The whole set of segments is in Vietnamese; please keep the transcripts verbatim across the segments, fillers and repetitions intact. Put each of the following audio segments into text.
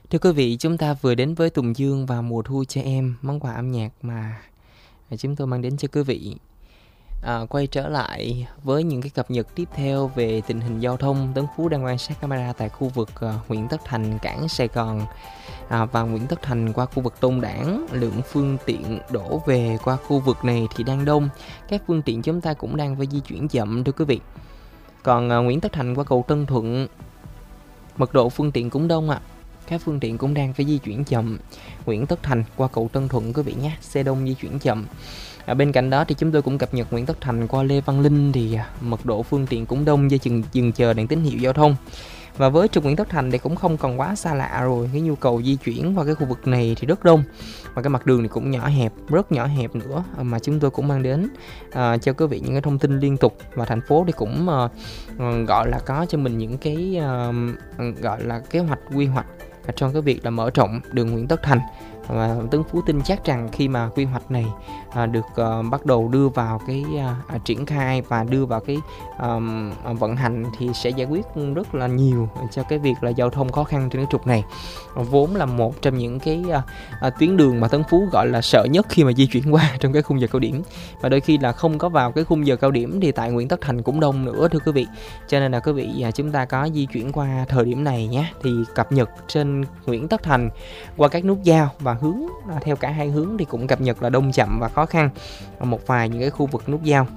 Thưa quý vị, chúng ta vừa đến với Tùng Dương và mùa thu cho em, món quà âm nhạc mà chúng tôi mang đến cho quý vị. À, quay trở lại với những cái cập nhật tiếp theo về tình hình giao thông. Tấn Phú đang quan sát camera tại khu vực uh, Nguyễn Tất Thành, cảng Sài Gòn à, và Nguyễn Tất Thành qua khu vực Tôn Đản. Lượng phương tiện đổ về qua khu vực này thì đang đông. Các phương tiện chúng ta cũng đang phải di chuyển chậm thưa quý vị. Còn uh, Nguyễn Tất Thành qua cầu Tân Thuận, mật độ phương tiện cũng đông ạ. À. Các phương tiện cũng đang phải di chuyển chậm. Nguyễn Tất Thành qua cầu Tân Thuận quý vị nhé, xe đông di chuyển chậm. À, bên cạnh đó thì chúng tôi cũng cập nhật Nguyễn Tất Thành qua Lê Văn Linh thì à, mật độ phương tiện cũng đông do chừng dừng chờ đèn tín hiệu giao thông. Và với trục Nguyễn Tất Thành thì cũng không còn quá xa lạ rồi, cái nhu cầu di chuyển qua cái khu vực này thì rất đông. Và cái mặt đường thì cũng nhỏ hẹp, rất nhỏ hẹp nữa, mà chúng tôi cũng mang đến à, cho quý vị những cái thông tin liên tục. Và thành phố thì cũng à, gọi là có cho mình những cái à, gọi là kế hoạch quy hoạch trong cái việc là mở rộng đường Nguyễn Tất Thành. Và Tấn Phú tin chắc rằng khi mà quy hoạch này à, được à, bắt đầu đưa vào cái à, triển khai và đưa vào cái à, vận hành thì sẽ giải quyết rất là nhiều cho cái việc là giao thông khó khăn trên cái trục này. Vốn là một trong những cái à, à, tuyến đường mà Tấn Phú gọi là sợ nhất khi mà di chuyển qua trong cái khung giờ cao điểm. Và đôi khi là không có vào cái khung giờ cao điểm thì tại Nguyễn Tất Thành cũng đông nữa thưa quý vị. Cho nên là quý vị à, chúng ta có di chuyển qua thời điểm này nhé, thì cập nhật trên Nguyễn Tất Thành qua các nút giao và hướng theo cả hai hướng thì cũng cập nhật là đông chậm và khó khăn ở một vài những cái khu vực nút giao.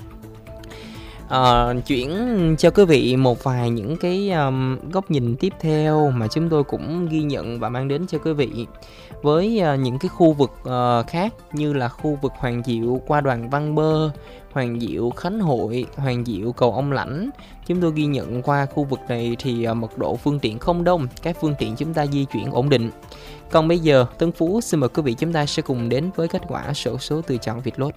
À, chuyển cho quý vị một vài những cái um, góc nhìn tiếp theo mà chúng tôi cũng ghi nhận và mang đến cho quý vị với uh, những cái khu vực uh, khác như là khu vực Hoàng Diệu qua Đoàn Văn Bơ, Hoàng Diệu Khánh Hội, Hoàng Diệu cầu Ông Lãnh. Chúng tôi ghi nhận qua khu vực này thì uh, mật độ phương tiện không đông, các phương tiện chúng ta di chuyển ổn định. Còn bây giờ Tấn Phú xin mời quý vị chúng ta sẽ cùng đến với kết quả xổ số từ chọn Vietlott.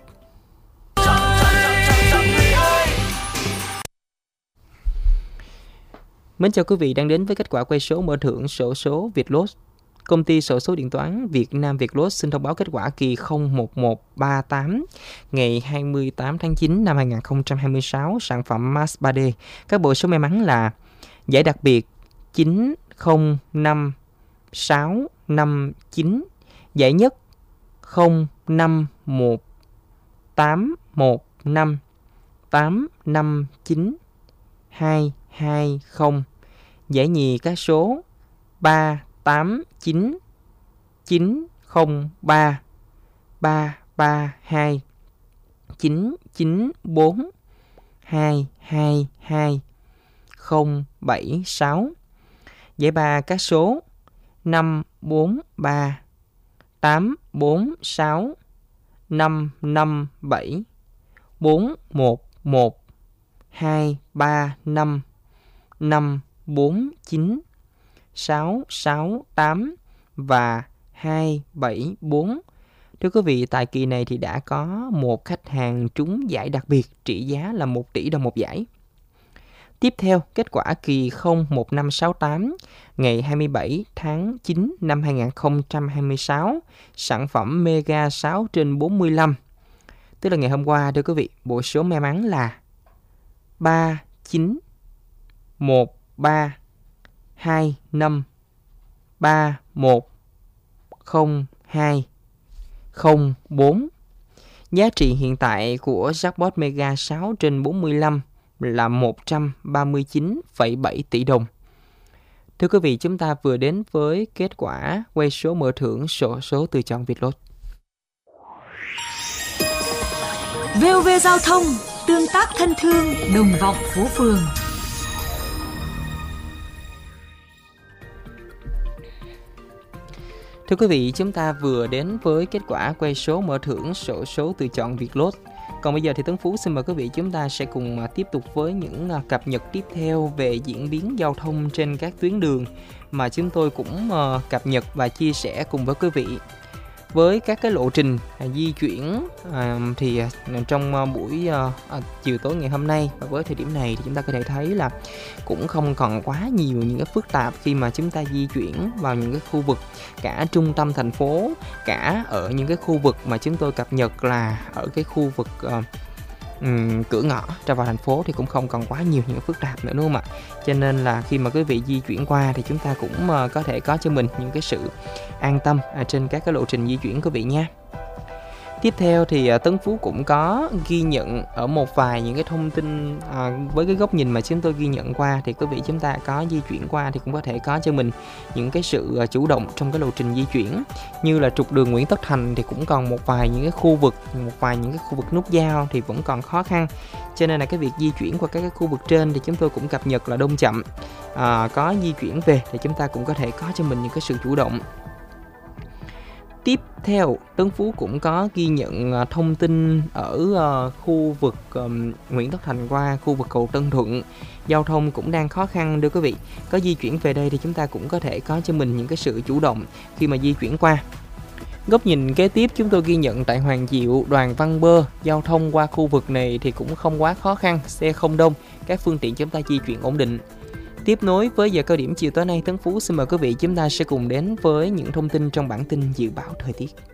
Mến chào quý vị đang đến với kết quả quay số mở thưởng xổ số Vietlott. Công ty xổ số điện toán Việt Nam Vietlott xin thông báo kết quả kỳ không một một ba tám ngày hai mươi tám tháng chín năm hai nghìn không trăm hai mươi sáu, sản phẩm Max ba D. Các bộ số may mắn là giải đặc biệt chín không năm sáu năm chín, giải nhất không năm một tám một năm tám năm chín hai hai không, giải nhì các số ba tám chín chín không ba ba ba hai chín chín bốn hai hai hai không bảy sáu, giải ba các số năm bốn ba tám bốn sáu năm năm bảy bốn một một hai ba năm năm bốn chín sáu sáu tám và hai bảy bốn. Thưa quý vị, tại kỳ này thì đã có một khách hàng trúng giải đặc biệt trị giá là một tỷ đồng một giải. Tiếp theo, kết quả kỳ không một năm sáu tám ngày hai mươi bảy tháng chín năm hai nghìn không trăm hai mươi sáu, sản phẩm Mega sáu trên bốn mươi lăm. Tức là ngày hôm qua thưa quý vị, bộ số may mắn là ba chín một ba hai năm ba một không hai không bốn. Giá trị hiện tại của jackpot Mega sáu trên bốn mươi lăm là một trăm ba mươi chín phẩy bảy tỷ đồng. Thưa quý vị, chúng ta vừa đến với kết quả quay số mở thưởng xổ số từ chọn Vietlott. vê o vê Giao thông, tương tác thân thương, đồng vọng phố phường. Thưa quý vị, chúng ta vừa đến với kết quả quay số mở thưởng xổ số từ chọn Vietlott. Còn bây giờ thì Tấn Phú xin mời quý vị chúng ta sẽ cùng tiếp tục với những cập nhật tiếp theo về diễn biến giao thông trên các tuyến đường mà chúng tôi cũng cập nhật và chia sẻ cùng với quý vị. Với các cái lộ trình à, di chuyển à, thì à, trong à, buổi à, à, chiều tối ngày hôm nay và với thời điểm này thì chúng ta có thể thấy là cũng không còn quá nhiều những cái phức tạp khi mà chúng ta di chuyển vào những cái khu vực cả trung tâm thành phố, cả ở những cái khu vực mà chúng tôi cập nhật là ở cái khu vực à, um, cửa ngõ ra vào thành phố thì cũng không còn quá nhiều những phức tạp nữa, đúng không ạ? Cho nên là khi mà quý vị di chuyển qua thì chúng ta cũng uh, có thể có cho mình những cái sự an tâm uh, trên các cái lộ trình di chuyển quý vị nha. Tiếp theo thì uh, Tấn Phú cũng có ghi nhận ở một vài những cái thông tin uh, với cái góc nhìn mà chúng tôi ghi nhận qua, thì quý vị chúng ta có di chuyển qua thì cũng có thể có cho mình những cái sự uh, chủ động trong cái lộ trình di chuyển. Như là trục đường Nguyễn Tất Thành thì cũng còn một vài những cái khu vực, một vài những cái khu vực nút giao thì vẫn còn khó khăn. Cho nên là cái việc di chuyển qua các cái khu vực trên thì chúng tôi cũng cập nhật là đông chậm. Uh, có di chuyển về thì chúng ta cũng có thể có cho mình những cái sự chủ động. Tiếp theo, Tấn Phú cũng có ghi nhận uh, thông tin ở uh, khu vực um, Nguyễn Tất Thành qua khu vực cầu Tân Thuận. Giao thông cũng đang khó khăn đưa quý vị. Có di chuyển về đây thì chúng ta cũng có thể có cho mình những cái sự chủ động khi mà di chuyển qua. Góc nhìn kế tiếp chúng tôi ghi nhận tại Hoàng Diệu, Đoàn Văn Bơ. Giao thông qua khu vực này thì cũng không quá khó khăn, xe không đông, các phương tiện chúng ta di chuyển ổn định. Tiếp nối với giờ cao điểm chiều tối nay, Tấn Phú xin mời quý vị chúng ta sẽ cùng đến với những thông tin trong bản tin dự báo thời tiết.